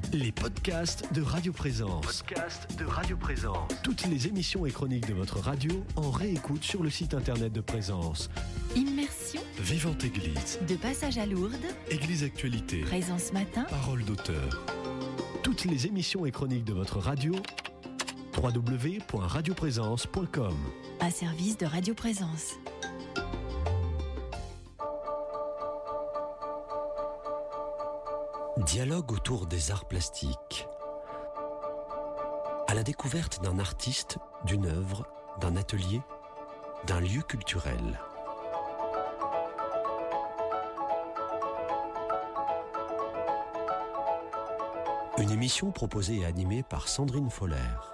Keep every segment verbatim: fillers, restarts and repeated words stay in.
Les podcasts de Radio Présence. Podcast de Radio Présence. Toutes les émissions et chroniques de votre radio en réécoute sur le site internet de Présence. Immersion. Vivante Église. De passage à Lourdes. Église Actualité. Présence matin. Parole d'auteur. Toutes les émissions et chroniques de votre radio. w w w point radio présence point com. Un service de Radio Présence. Dialogue autour des arts plastiques. À la découverte d'un artiste, d'une œuvre, d'un atelier, d'un lieu culturel. Une émission proposée et animée par Sandrine Foller.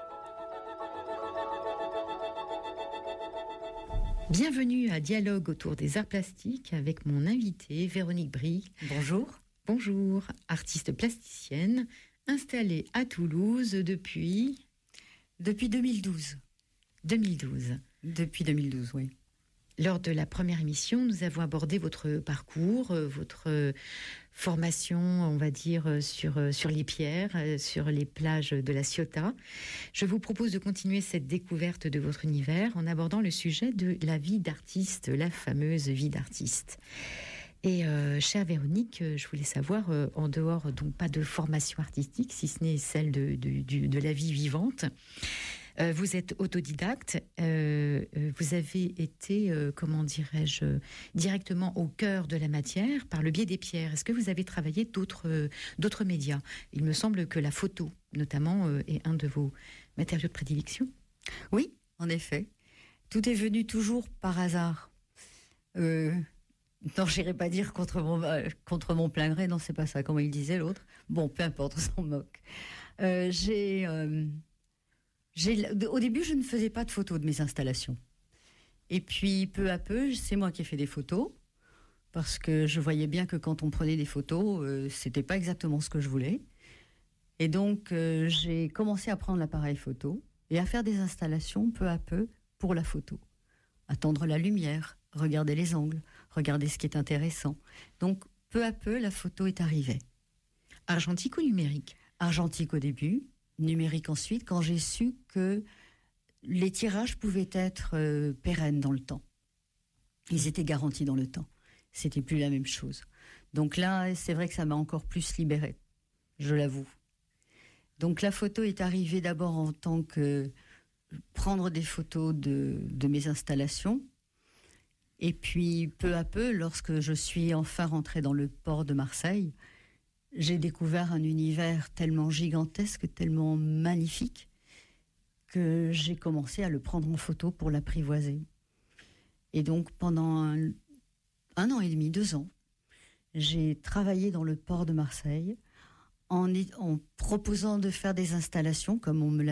Bienvenue à Dialogue autour des arts plastiques avec mon invitée Véronique Brie. Bonjour. Bonjour, artiste plasticienne, installée à Toulouse depuis... Depuis deux mille douze. deux mille douze. Depuis deux mille douze, oui. Lors de la première émission, nous avons abordé votre parcours, votre formation, on va dire, sur, sur les pierres, sur les plages de la Ciotat. Je vous propose de continuer cette découverte de votre univers en abordant le sujet de la vie d'artiste, la fameuse vie d'artiste. Et euh, chère Véronique, je voulais savoir, euh, en dehors, donc pas de formation artistique, si ce n'est celle de, de, de, de la vie vivante, euh, vous êtes autodidacte, euh, vous avez été, euh, comment dirais-je, directement au cœur de la matière par le biais des pierres. Est-ce que vous avez travaillé d'autres, euh, d'autres médias ? Il me semble que la photo, notamment, euh, est un de vos matériaux de prédilection. Oui, en effet. Tout est venu toujours par hasard. Euh... Non, j'irai pas dire contre mon, euh, contre mon plein gré, non, c'est pas ça, comment il disait l'autre. Bon, peu importe, on s'en moque. Euh, j'ai, euh, j'ai, au début, je ne faisais pas de photos de mes installations. Et puis, peu à peu, c'est moi qui ai fait des photos, parce que je voyais bien que quand on prenait des photos, euh, c'était pas exactement ce que je voulais. Et donc, euh, j'ai commencé à prendre l'appareil photo et à faire des installations peu à peu pour la photo. Attendre la lumière, regarder les angles, regarder ce qui est intéressant. Donc, peu à peu, la photo est arrivée. Argentique ou numérique ? Argentique au début, numérique ensuite, quand j'ai su que les tirages pouvaient être euh, pérennes dans le temps. Ils étaient garantis dans le temps. C'était plus la même chose. Donc là, c'est vrai que ça m'a encore plus libérée, je l'avoue. Donc la photo est arrivée d'abord en tant que prendre des photos de, de mes installations. Et puis, peu à peu, lorsque je suis enfin rentrée dans le port de Marseille, j'ai découvert un univers tellement gigantesque, tellement magnifique, que j'ai commencé à le prendre en photo pour l'apprivoiser. Et donc, pendant un, un an et demi, deux ans, j'ai travaillé dans le port de Marseille en, en proposant de faire des installations, comme on me l'a